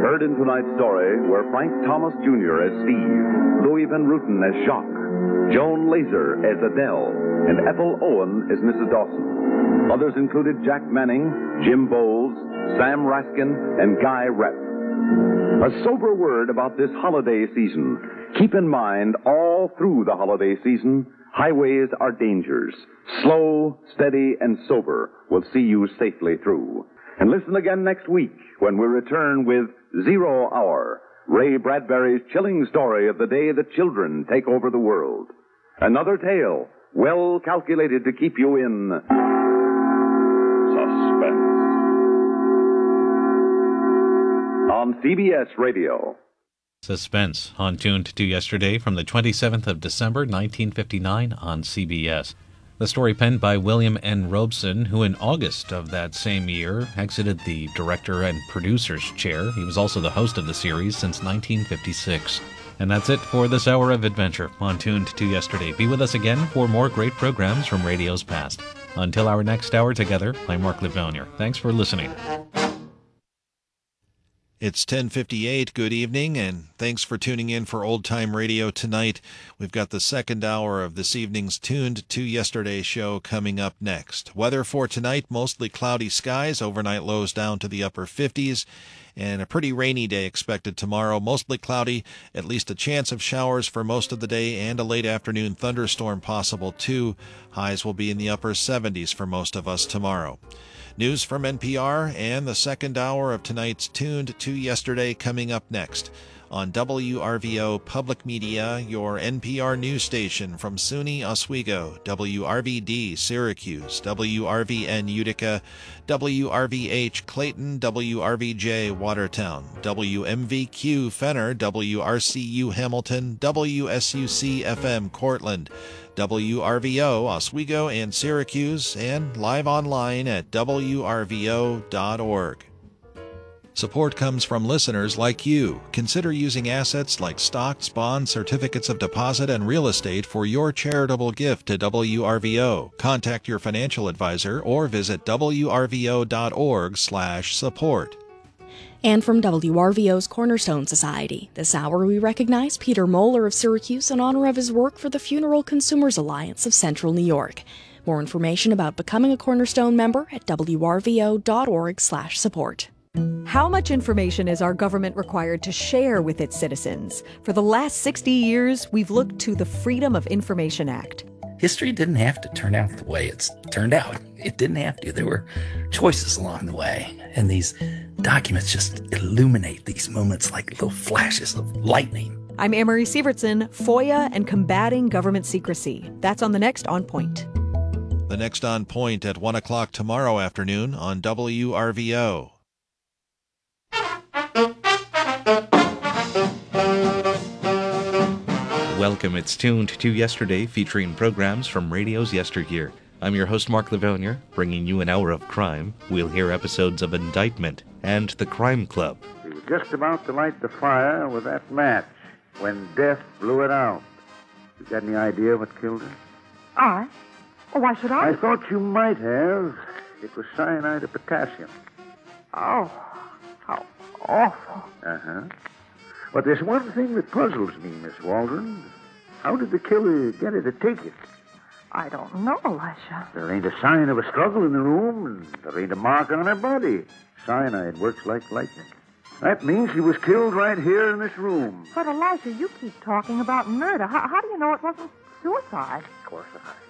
Heard in tonight's story were Frank Thomas Jr. as Steve, Louis Van Ruten as Jacques, Joan Laser as Adele, and Ethel Owen as Mrs. Dawson. Others included Jack Manning, Jim Bowles, Sam Raskin, and Guy Rep. A sober word about this holiday season. Keep in mind, all through the holiday season, highways are dangers. Slow, steady, and sober will see you safely through. And listen again next week when we return with 0 Hour, Ray Bradbury's chilling story of the day the children take over the world. Another tale well calculated to keep you in suspense. On CBS Radio. Suspense on Tuned to Yesterday from the 27th of December, 1959 on CBS. The story penned by William N. Robeson, who in August of that same year exited the director and producer's chair. He was also the host of the series since 1956. And that's it for this hour of adventure on Tuned to Yesterday. Be with us again for more great programs from radio's past. Until our next hour together, I'm Mark Livonier. Thanks for listening. It's 10:58. Good evening, and thanks for tuning in for Old Time Radio tonight. We've got the second hour of this evening's Tuned to Yesterday show coming up next. Weather for tonight, mostly cloudy skies, overnight lows down to the upper 50s, and a pretty rainy day expected tomorrow. Mostly cloudy, at least a chance of showers for most of the day, and a late afternoon thunderstorm possible too. Highs will be in the upper 70s for most of us tomorrow. News from NPR and the second hour of tonight's Tuned to Yesterday coming up next on WRVO Public Media, your NPR news station from SUNY Oswego, WRVD Syracuse, WRVN Utica, WRVH Clayton, WRVJ Watertown, WMVQ Fenner, WRCU Hamilton, WSUC FM Cortland, WRVO Oswego and Syracuse, and live online at WRVO.org. Support comes from listeners like you. Consider using assets like stocks, bonds, certificates of deposit, and real estate for your charitable gift to WRVO. Contact your financial advisor or visit WRVO.org/support. And from WRVO's Cornerstone Society, this hour we recognize Peter Moeller of Syracuse in honor of his work for the Funeral Consumers Alliance of Central New York. More information about becoming a Cornerstone member at WRVO.org/support. How much information is our government required to share with its citizens? For the last 60 years, we've looked to the Freedom of Information Act. History didn't have to turn out the way it's turned out. It didn't have to. There were choices along the way. And these documents just illuminate these moments like little flashes of lightning. I'm Amory Sievertson, FOIA and Combating Government Secrecy. That's on the next On Point. The next On Point at 1 o'clock tomorrow afternoon on WRVO. Welcome. It's Tuned to Yesterday, featuring programs from radio's yesteryear. I'm your host, Mark Livonier, bringing you an hour of crime. We'll hear episodes of Indictment and The Crime Club. He was just about to light the fire with that match when death blew it out. You got any idea what killed her? I? Oh, why should I? I thought you might have. It was cyanide of potassium. Oh, how awful. Uh-huh. But there's one thing that puzzles me, Miss Waldron. How did the killer get her to take it? I don't know, Elisha. There ain't a sign of a struggle in the room, and there ain't a mark on her body. Cyanide works like lightning. That means she was killed right here in this room. But, Elisha, you keep talking about murder. How do you know it wasn't suicide? Of course,